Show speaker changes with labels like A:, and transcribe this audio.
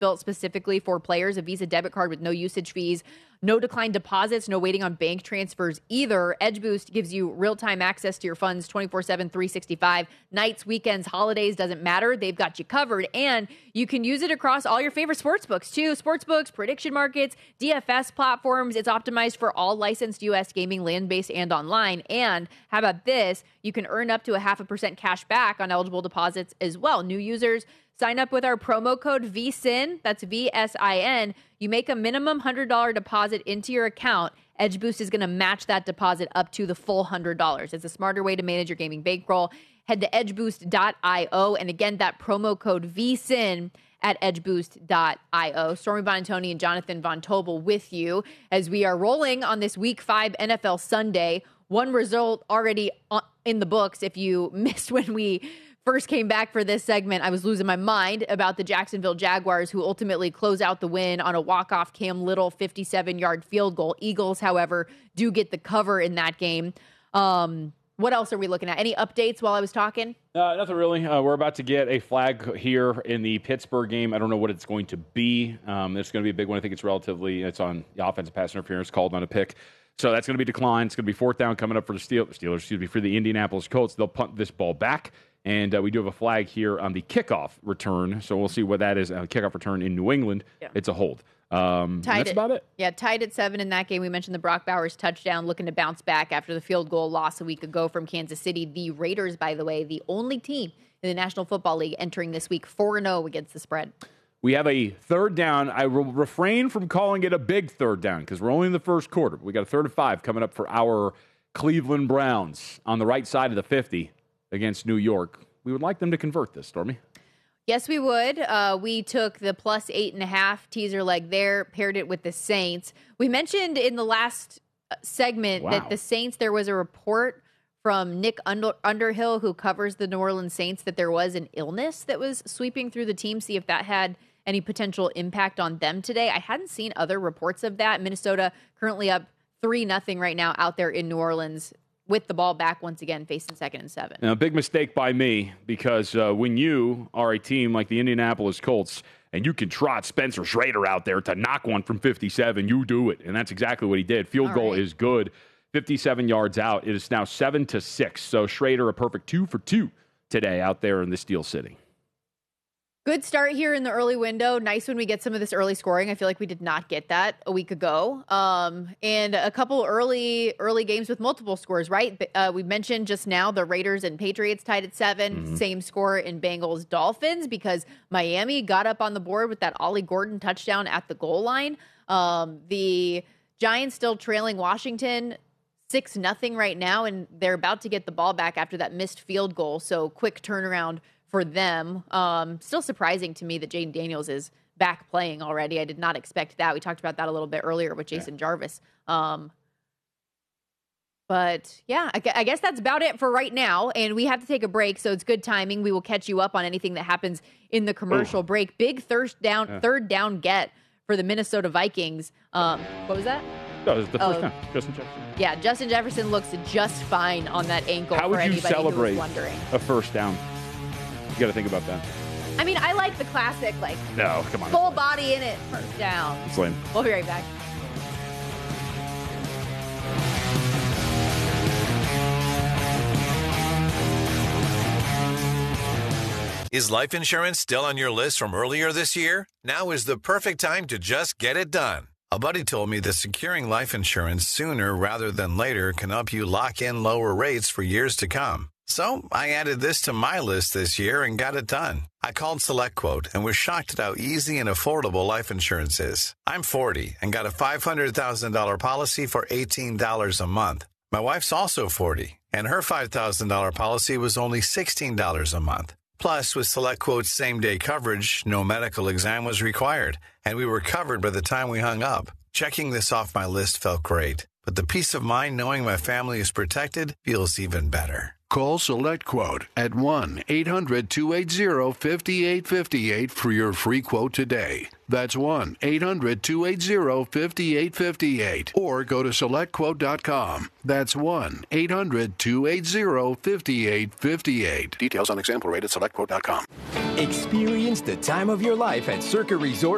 A: built specifically for players, a Visa debit card with no usage fees, no declined deposits, no waiting on bank transfers either. Edge Boost gives you real-time access to your funds 24/7, 365. Nights, weekends, holidays, doesn't matter. They've got you covered. And you can use it across all your favorite sportsbooks too. Sportsbooks, prediction markets, DFS platforms. It's optimized for all licensed U.S. gaming, land-based and online. And how about this? You can earn up to 0.5% cash back on eligible deposits as well. New users sign up with our promo code VSIN, that's VSIN. You make a minimum $100 deposit into your account. Edge Boost is going to match that deposit up to the full $100. It's a smarter way to manage your gaming bankroll. Head to edgeboost.io. And again, that promo code VSIN at edgeboost.io. Stormy Buonantony and Jonathan Von Tobel with you as we are rolling on this Week 5 NFL Sunday. One result already in the books. If you missed when we first came back for this segment, I was losing my mind about the Jacksonville Jaguars, who ultimately close out the win on a walk-off Cam Little 57-yard field goal. Eagles, however, do get the cover in that game. What else are we looking at? Any updates while I was talking?
B: Nothing really. We're about to get a flag here in the Pittsburgh game. I don't know what it's going to be. It's going to be a big one. I think it's on the offensive pass interference called on a pick. So that's going to be declined. It's going to be fourth down coming up for the Steelers, for the Indianapolis Colts. They'll punt this ball back. And we do have a flag here on the kickoff return. So we'll see what that is. Kickoff return in New England. Yeah. It's a hold. That's about it.
A: Yeah, tied at 7 in that game. We mentioned the Brock Bowers touchdown, looking to bounce back after the field goal loss a week ago from Kansas City. The Raiders, by the way, the only team in the National Football League entering this week 4-0 against the spread.
B: We have a third down. I will refrain from calling it a big third down because we're only in the first quarter. We got a 3rd and 5 coming up for our Cleveland Browns on the right side of the 50 against New York. We would like them to convert this, Stormy.
A: Yes, we would. We took the plus 8.5 teaser leg there, paired it with the Saints. We mentioned in the last segment that the Saints, there was a report from Nick Underhill, who covers the New Orleans Saints, that there was an illness that was sweeping through the team. See if that had any potential impact on them today. I hadn't seen other reports of that. Minnesota currently up 3-0 right now out there in New Orleans, with the ball back once again, facing 2nd and 7.
B: Now, a big mistake by me, because when you are a team like the Indianapolis Colts and you can trot Spencer Schrader out there to knock one from 57, you do it. And that's exactly what he did. Field goal is good. 57 yards out. It is now 7-6. So Schrader, a perfect 2 for 2 today out there in the Steel City.
A: Good start here in the early window. Nice when we get some of this early scoring. I feel like we did not get that a week ago. And a couple early games with multiple scores, right? We mentioned just now the Raiders and Patriots tied at 7. Mm-hmm. Same score in Bengals Dolphins because Miami got up on the board with that Ollie Gordon touchdown at the goal line. The Giants still trailing Washington 6-0 right now, and they're about to get the ball back after that missed field goal. So quick turnaround for them. Still surprising to me that Jaden Daniels is back playing already. I did not expect that. We talked about that a little bit earlier with Jason Jarvis. But yeah, I guess that's about it for right now. And we have to take a break, so it's good timing. We will catch you up on anything that happens in the commercial break. Big third down get for the Minnesota Vikings. What was that?
B: No, it was the first down. Justin Jefferson.
A: Yeah, Justin Jefferson looks just fine on that ankle.
B: How would you celebrate
A: wondering.
B: A first down? You got to think about that.
A: I mean, I like the classic,
B: no, come on,
A: full body in it, first down.
B: It's lame.
A: We'll be right back.
C: Is life insurance still on your list from earlier this year? Now is the perfect time to just get it done. A buddy told me that securing life insurance sooner rather than later can help you lock in lower rates for years to come. So I added this to my list this year and got it done. I called SelectQuote and was shocked at how easy and affordable life insurance is. I'm 40 and got a $500,000 policy for $18 a month. My wife's also 40, and her $5,000 policy was only $16 a month. Plus, with SelectQuote's same-day coverage, no medical exam was required, and we were covered by the time we hung up. Checking this off my list felt great, but the peace of mind knowing my family is protected feels even better.
D: Call SelectQuote at 1-800-280-5858 for your free quote today. That's 1-800-280-5858. Or go to SelectQuote.com. That's 1-800-280-5858. Details on example rate at SelectQuote.com.
E: Experience the time of your life at Circa Resort